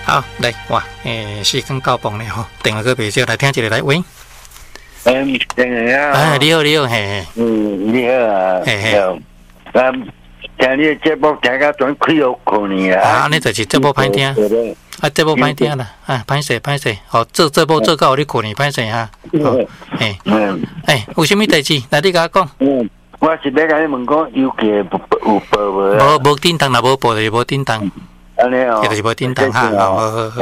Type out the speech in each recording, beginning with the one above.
好，来哇，时间到崩了吼，电话个别少来听一个来喂。 你好。 你好，你好，嘿。 你好啊。嘿。听你节目听到全开学过年啊。 啊，你就是节目歹听。啊，节目歹听啦，啊，歹势歹势，好做节目做到你过年歹势哈。嘿。有啥物代志？来你甲我讲。 我是要甲你问讲，邮寄有报无？ 无叮当啦，无报就是无叮当。 安尼哦。 就是无叮当哈。好。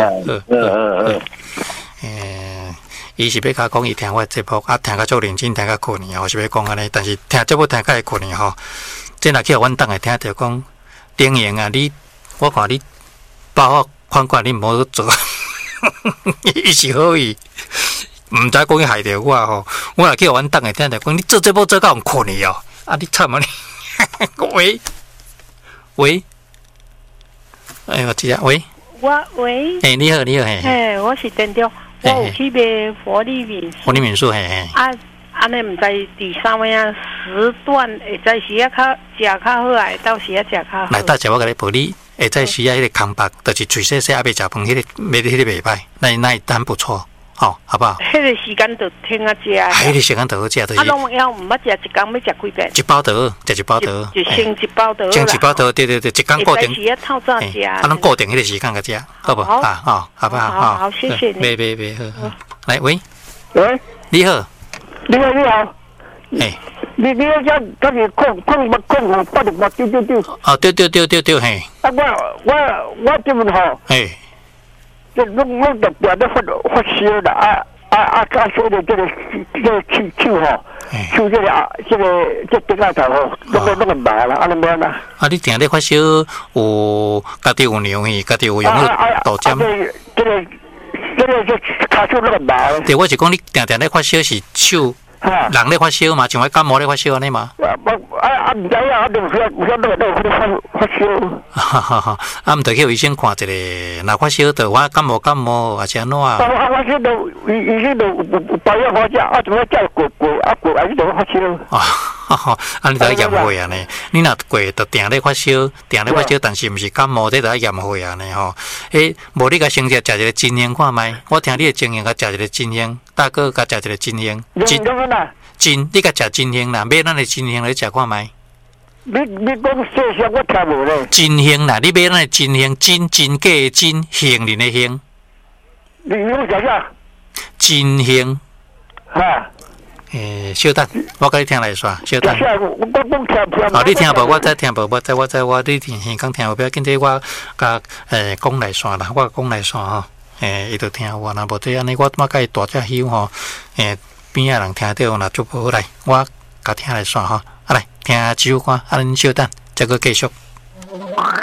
伊是要甲讲，伊听我节目啊，听甲足认真，听甲过年，我是要讲安尼，但是听节目听甲会过年吼。即若去阮当会听着讲，丁莹啊，我看你包我款款，你毋好做，伊是好意，毋知讲伊害着我吼。我若去阮当会听着讲，你做节目做到用困去哦，啊你惨啊你！喂，我知啊，喂， 喂， 你好，你好，嘿， 我是电调，我有去买活力民宿， 活力民宿，嘿。 安尼毋知第三位啊时段会在时啊较食较好啊，到时啊食较好。 来，大家我甲你报你，会在时啊迄个空白，就是嘴细细啊未食饭，迄个袂歹，那单不错，好不好？ 迄个时间就听啊食。 迄个时间就好食，就是。 拢要毋捌食一工，要食几遍？ 一包就好，食一包就好。 就先一包就好啦。 先一包就好，对，一工固定。 时啊透早食。 咱固定迄个时间甲食，好不？好不好？ 好，谢谢你。 别好。来，喂， 你好。 你好。 你讲是控丢。 哦，对，嘿。 啊，我这么好。 嘿。 这弄得别的发烧了刚说的这个手哈，手这顶下头吼，那个麻了，安尼咩啦？ 啊，你定咧发烧有家己有尿去，家己有用迄豆浆。 这个卡手那个麻。 对，我是讲你定咧发烧是手。人咧发烧嘛，像我感冒咧发烧安尼嘛。 唔知啊，有啥那个发烧。 毋得去医生看一下，若发烧就我感冒，还是安怎啊？ 发烧就医生就有包药好食，怎么叫过还是就发烧。 你就要验血啊呢？你若过就定咧发烧，但是毋是感冒，这就要验血啊呢吼。无你甲先食一个金香看卖，我听你的经验，甲食一个金香，大哥甲食一个金香。你甲食金香啦，买咱的金香来食看卖。 你讲细声我听无咧。 金香啦，你买咱的金香，真假的真，杏仁的杏。 你讲啥？ 金香。 哈。 小等，我甲你听来说，小等。你听无？我再听无？我你先讲听无？不要紧，这我甲讲来说啦，我讲来说吼。伊就听我，若无这安尼，我甲伊大只囂吼。边仔人听到若足无来，我甲听来说吼。来听一首歌，恁小等，再个继续。